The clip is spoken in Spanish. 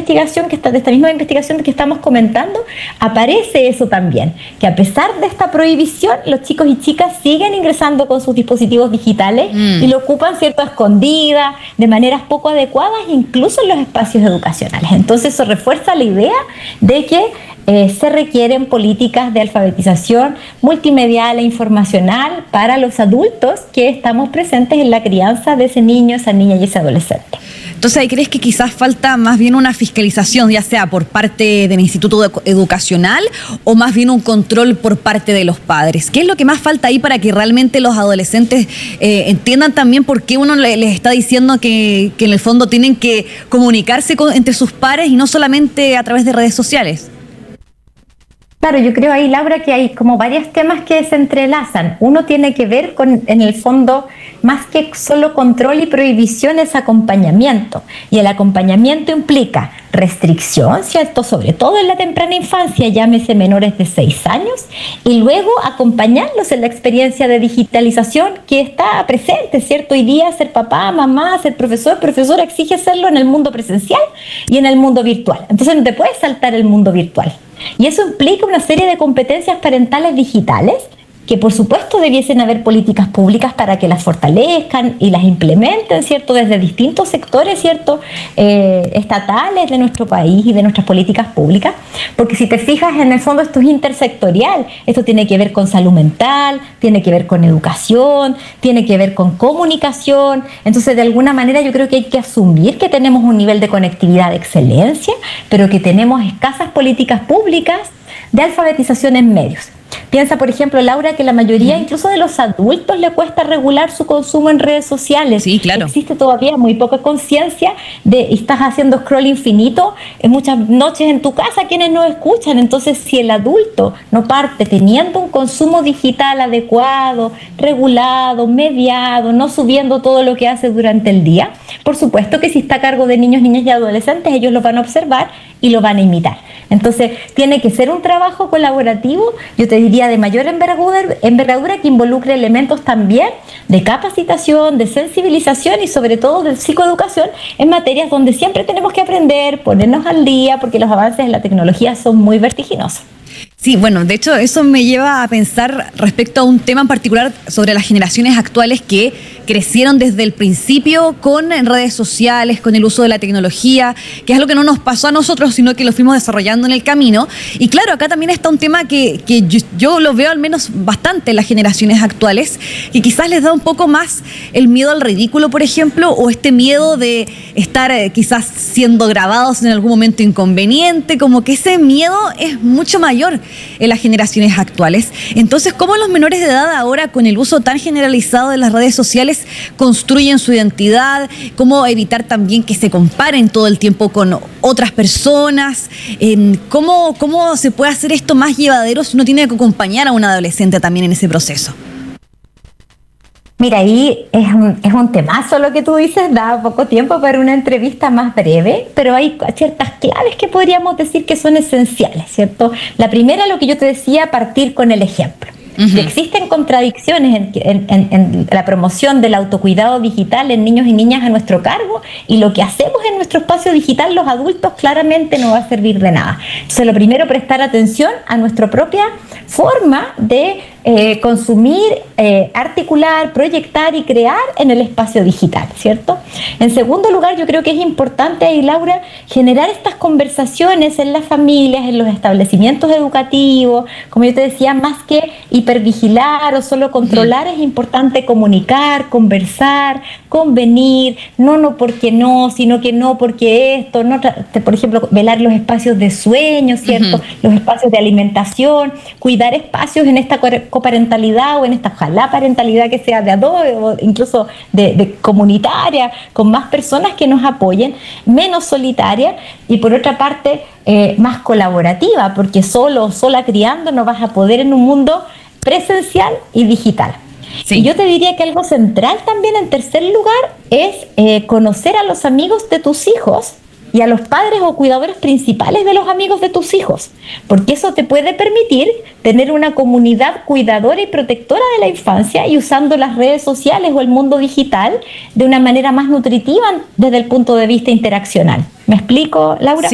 investigación de esta misma investigación que estamos comentando, aparece eso también, que a pesar de esta prohibición, los chicos y chicas siguen ingresando con sus dispositivos digitales y lo ocupan, ¿cierto?, a escondidas, de maneras poco adecuadas, incluso en los espacios educacionales. Entonces eso refuerza la idea de que se requieren políticas de alfabetización multimedial e informacional para los adultos que estamos presentes en la crianza de ese niño, esa niña y ese adolescente. Entonces, ¿ahí crees que quizás falta más bien una fiscalización, ya sea por parte del Instituto Educacional o más bien un control por parte de los padres? ¿Qué es lo que más falta ahí para que realmente los adolescentes entiendan también por qué uno les está diciendo que en el fondo tienen que comunicarse entre sus pares y no solamente a través de redes sociales? Claro, yo creo ahí, Laura, que hay como varios temas que se entrelazan. Uno tiene que ver con, en el fondo, más que solo control y prohibición, es acompañamiento. Y el acompañamiento implica restricción, ¿cierto?, sobre todo en la temprana infancia, llámese menores de 6 años, y luego acompañarlos en la experiencia de digitalización que está presente, ¿cierto? Hoy día ser papá, mamá, ser profesor, profesora exige serlo en el mundo presencial y en el mundo virtual. Entonces no te puedes saltar el mundo virtual. Y eso implica una serie de competencias parentales digitales que por supuesto debiesen haber políticas públicas para que las fortalezcan y las implementen, ¿cierto?, desde distintos sectores, ¿cierto?, estatales de nuestro país y de nuestras políticas públicas, porque si te fijas, en el fondo esto es intersectorial, esto tiene que ver con salud mental, tiene que ver con educación, tiene que ver con comunicación. Entonces, de alguna manera yo creo que hay que asumir que tenemos un nivel de conectividad de excelencia, pero que tenemos escasas políticas públicas de alfabetización en medios. Piensa, por ejemplo, Laura, que la mayoría, incluso de los adultos, le cuesta regular su consumo en redes sociales. Sí, claro. Existe todavía muy poca conciencia de estás haciendo scroll infinito en muchas noches en tu casa, quienes no escuchan. Entonces, si el adulto no parte teniendo un consumo digital adecuado, regulado, mediado, no subiendo todo lo que hace durante el día, por supuesto que si está a cargo de niños, niñas y adolescentes, ellos lo van a observar y lo van a imitar. Entonces, tiene que ser un trabajo colaborativo, yo te diría de mayor envergadura, que involucre elementos también de capacitación, de sensibilización y sobre todo de psicoeducación en materias donde siempre tenemos que aprender, ponernos al día, porque los avances en la tecnología son muy vertiginosos. Sí, bueno, de hecho eso me lleva a pensar respecto a un tema en particular sobre las generaciones actuales que crecieron desde el principio con redes sociales, con el uso de la tecnología, que es algo que no nos pasó a nosotros, sino que lo fuimos desarrollando en el camino. Y claro, acá también está un tema que yo lo veo al menos bastante en las generaciones actuales, que quizás les da un poco más el miedo al ridículo, por ejemplo, o este miedo de estar quizás siendo grabados en algún momento inconveniente, como que ese miedo es mucho mayor en las generaciones actuales. Entonces, ¿cómo los menores de edad ahora, con el uso tan generalizado de las redes sociales, construyen su identidad? ¿Cómo evitar también que se comparen todo el tiempo con otras personas? ¿Cómo se puede hacer esto más llevadero si uno tiene que acompañar a un adolescente también en ese proceso? Mira, ahí es un temazo lo que tú dices, da poco tiempo para una entrevista más breve, pero hay ciertas claves que podríamos decir que son esenciales, ¿cierto? La primera, lo que yo te decía, partir con el ejemplo. Uh-huh. Existen contradicciones en la promoción del autocuidado digital en niños y niñas a nuestro cargo, y lo que hacemos en nuestro espacio digital los adultos claramente no va a servir de nada. Entonces, lo primero, prestar atención a nuestra propia forma de consumir, articular, proyectar y crear en el espacio digital, ¿cierto? En segundo lugar, yo creo que es importante ahí, Laura, generar estas conversaciones en las familias, en los establecimientos educativos. Como yo te decía, más que hipervigilar o solo controlar, es importante comunicar, conversar, convenir, no porque no, sino que no porque esto, no, por ejemplo, velar los espacios de sueño, ¿cierto? Los espacios de alimentación, cuidar espacios en esta coparentalidad o en esta, ojalá, parentalidad que sea de a dos o incluso de comunitaria, con más personas que nos apoyen, menos solitaria y por otra parte más colaborativa, porque solo o sola criando no vas a poder en un mundo presencial y digital. Sí. Y yo te diría que algo central también, en tercer lugar, es conocer a los amigos de tus hijos y a los padres o cuidadores principales de los amigos de tus hijos, porque eso te puede permitir tener una comunidad cuidadora y protectora de la infancia y usando las redes sociales o el mundo digital de una manera más nutritiva desde el punto de vista interaccional. ¿Me explico, Laura?